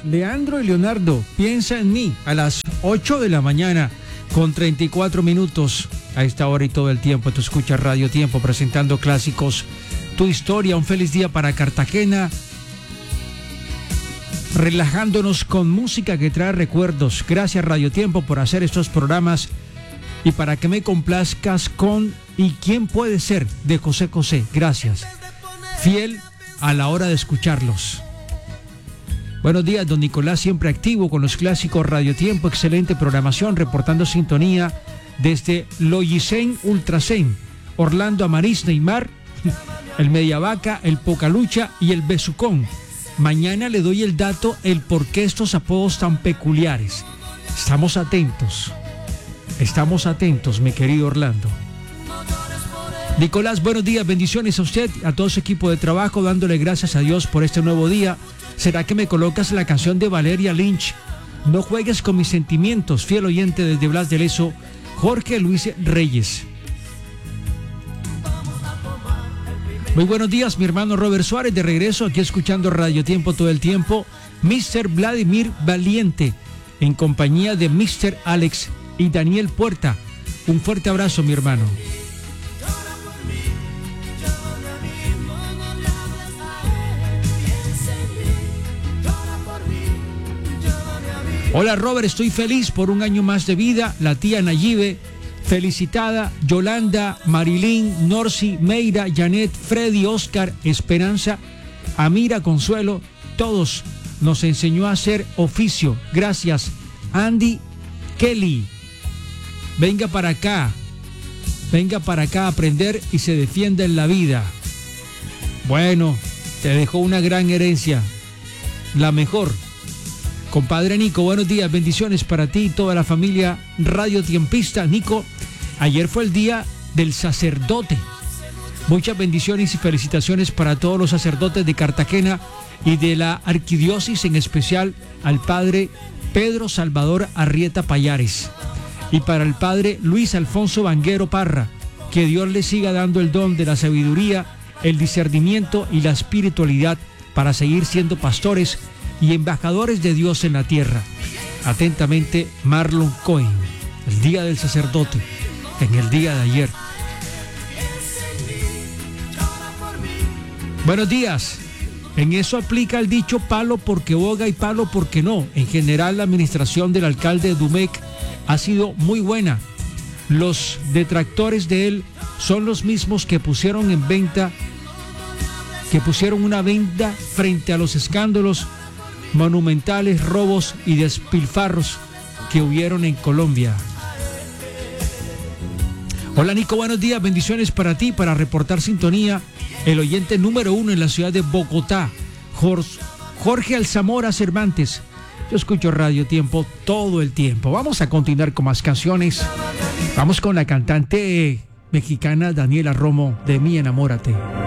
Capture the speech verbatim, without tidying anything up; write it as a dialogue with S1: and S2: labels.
S1: Leandro y Leonardo, piensa en mí, a las ocho de la mañana, con treinta y cuatro minutos, a esta hora y todo el tiempo. Tú escuchas Radio Tiempo, presentando clásicos, tu historia. Un feliz día para Cartagena, relajándonos con música que trae recuerdos. Gracias, Radio Tiempo, por hacer estos programas y para que me complazcas con ¿Y quién puede ser?, de José José. Gracias, fiel a la hora de escucharlos. Buenos días, don Nicolás, siempre activo con los clásicos. Radio Tiempo, excelente programación, reportando sintonía desde Loyicén Ultracén, Orlando Amariz, Neymar, el Mediavaca, el Pocalucha y el Besucón. Mañana le doy el dato, el por qué estos apodos tan peculiares. Estamos atentos, estamos atentos, mi querido Orlando. Nicolás, buenos días, bendiciones a usted, a todo su equipo de trabajo, dándole gracias a Dios por este nuevo día. ¿Será que me colocas la canción de Valeria Lynch? No juegues con mis sentimientos, fiel oyente desde Blas de Lezo, Jorge Luis Reyes. Muy buenos días, mi hermano Robert Suárez, de regreso, aquí escuchando Radio Tiempo todo el tiempo. mister Vladimir Valiente, en compañía de mister Alex y Daniel Puerta. Un fuerte abrazo, mi hermano. Hola Robert, estoy feliz por un año más de vida. La tía Nayibe, felicitada. Yolanda, Marilyn, Norsi, Meira, Janet, Freddy, Oscar, Esperanza, Amira, Consuelo, todos nos enseñó a hacer oficio. Gracias. Andy, Kelly, venga para acá, venga para acá a aprender y se defienda en la vida. Bueno, te dejó una gran herencia, la mejor. Compadre Nico, buenos días, bendiciones para ti y toda la familia Radio Tiempista. Nico, ayer fue el día del sacerdote. Muchas bendiciones y felicitaciones para todos los sacerdotes de Cartagena y de la arquidiócesis, en especial al padre Pedro Salvador Arrieta Payares y para el padre Luis Alfonso Vanguero Parra. Que Dios les siga dando el don de la sabiduría, el discernimiento y la espiritualidad para seguir siendo pastores y embajadores de Dios en la tierra. Atentamente, Marlon Cohen. El día del sacerdote, en el día de ayer. Buenos días. En eso aplica el dicho palo porque boga y palo porque no. En general, la administración del alcalde Dumec ha sido muy buena. Los detractores de él son los mismos que pusieron en venta, que pusieron una venda frente a los escándalos monumentales, robos y despilfarros que hubieron en Colombia. Hola Nico, buenos días, bendiciones para ti, para reportar sintonía, el oyente número uno en la ciudad de Bogotá, Jorge Alzamora Cervantes. Yo escucho Radio Tiempo todo el tiempo. Vamos a continuar con más canciones. Vamos con la cantante mexicana Daniela Romo, de Mi Enamórate.